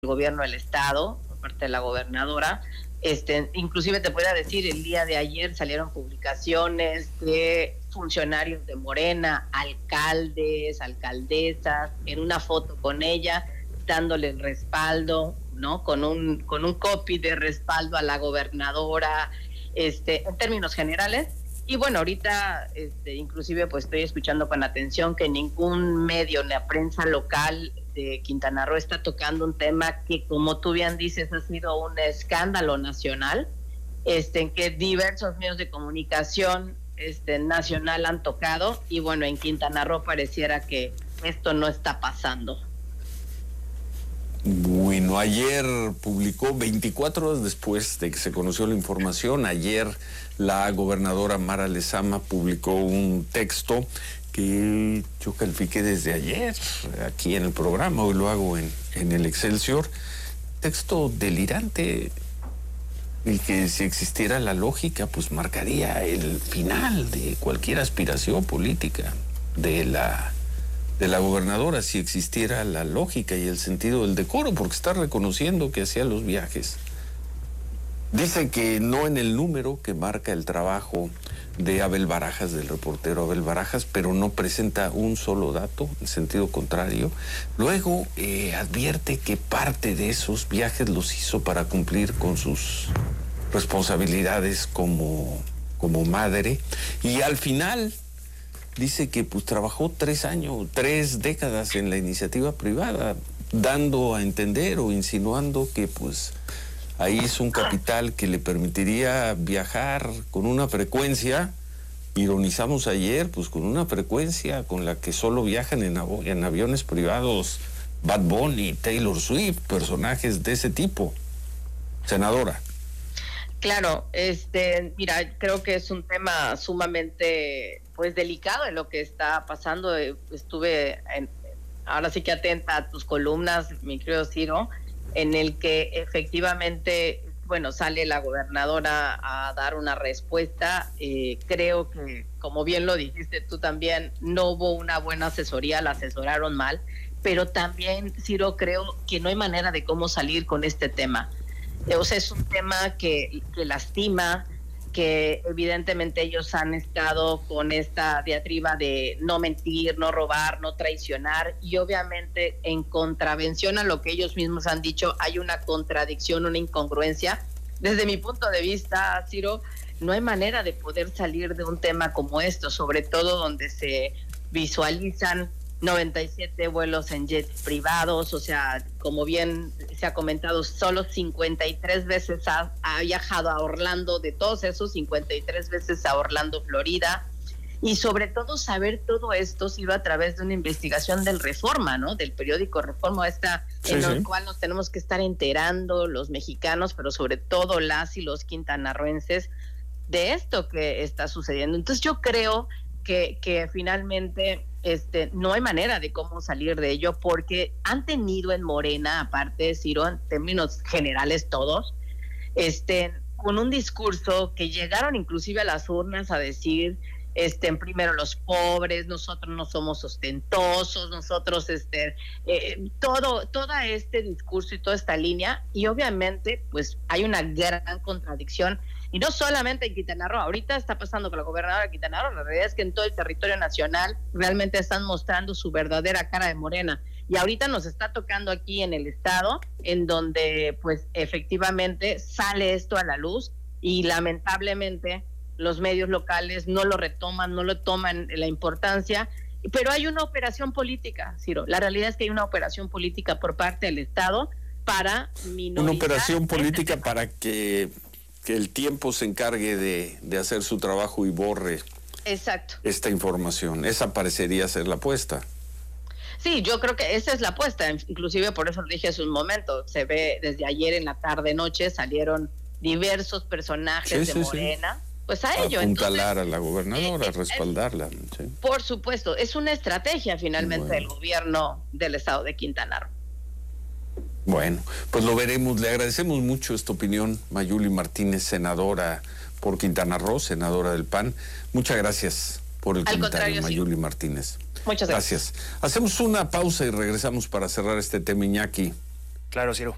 gobierno del estado, por parte de la gobernadora. Inclusive te puedo decir, el día de ayer salieron publicaciones de funcionarios de Morena, alcaldes, alcaldesas, en una foto con ella, dándole el respaldo, ¿no? Con un copy de respaldo a la gobernadora, en términos generales. Y bueno, ahorita inclusive pues estoy escuchando con atención que ningún medio, ni la prensa local de Quintana Roo está tocando un tema que, como tú bien dices, ha sido un escándalo nacional, en que diversos medios de comunicación nacional han tocado, y bueno, en Quintana Roo pareciera que esto no está pasando. Bueno, ayer publicó, 24 horas después de que se conoció la información, ayer la gobernadora Mara Lezama publicó un texto que yo califiqué desde ayer aquí en el programa, hoy lo hago en el Excelsior, texto delirante, y que si existiera la lógica, pues marcaría el final de cualquier aspiración política de la gobernadora, si existiera la lógica y el sentido del decoro, porque está reconociendo que hacía los viajes. Dice que no en el número que marca el trabajo de Abel Barajas, del reportero Abel Barajas, pero no presenta un solo dato en sentido contrario. Luego advierte que parte de esos viajes los hizo para cumplir con sus responsabilidades como madre, y al final dice que pues trabajó 3 décadas en la iniciativa privada, dando a entender o insinuando que pues ahí es un capital que le permitiría viajar con una frecuencia, ironizamos ayer, pues con una frecuencia con la que solo viajan en aviones privados Bad Bunny, Taylor Swift, personajes de ese tipo. Senadora. Claro, mira, creo que es un tema sumamente pues delicado en lo que está pasando. Estuve ahora sí que atenta a tus columnas, mi querido Ciro, en el que efectivamente, bueno, sale la gobernadora a dar una respuesta. Creo que, como bien lo dijiste tú también, no hubo una buena asesoría, la asesoraron mal, pero también, Ciro, creo que no hay manera de cómo salir con este tema. O sea, es un tema que lastima, que evidentemente ellos han estado con esta diatriba de no mentir, no robar, no traicionar, y obviamente en contravención a lo que ellos mismos han dicho, hay una contradicción, una incongruencia. Desde mi punto de vista, Ciro, no hay manera de poder salir de un tema como esto, sobre todo donde se visualizan 97 vuelos en jets privados. O sea, como bien se ha comentado, solo 53 veces ha viajado a Orlando, de todos esos 53 veces a Orlando, Florida, y sobre todo saber todo esto sirve a través de una investigación del Reforma, ¿no? Del periódico Reforma, el cual nos tenemos que estar enterando los mexicanos, pero sobre todo las y los quintanarroenses, de esto que está sucediendo. Entonces yo creo que finalmente no hay manera de cómo salir de ello, porque han tenido en Morena, aparte, Ciro, en términos generales todos, con un discurso que llegaron inclusive a las urnas a decir, primero los pobres, nosotros no somos ostentosos, nosotros, todo este discurso y toda esta línea, y obviamente pues hay una gran contradicción. Y no solamente en Quintana Roo, ahorita está pasando con la gobernadora de Quintana Roo, la realidad es que en todo el territorio nacional realmente están mostrando su verdadera cara de Morena. Y ahorita nos está tocando aquí en el estado, en donde pues efectivamente sale esto a la luz, y lamentablemente los medios locales no lo retoman, no lo toman la importancia, pero hay una operación política, Ciro. La realidad es que hay una operación política por parte del estado para minorizar. Una operación política para que el tiempo se encargue de hacer su trabajo y borre. Exacto. Esta información. Esa parecería ser la apuesta. Sí, yo creo que esa es la apuesta. Inclusive por eso lo dije hace un momento. Se ve desde ayer en la tarde-noche, salieron diversos personajes de Morena. Sí. Pues a ello. Apuntalar a la gobernadora, a respaldarla. Sí. Por supuesto, es una estrategia finalmente del gobierno del estado de Quintana Roo. Bueno, pues lo veremos. Le agradecemos mucho esta opinión, Mayuli Martínez, senadora por Quintana Roo, senadora del PAN. Muchas gracias por el comentario, Mayuli Martínez. Muchas gracias. Hacemos una pausa y regresamos para cerrar este tema, Iñaki. Claro, Ciro.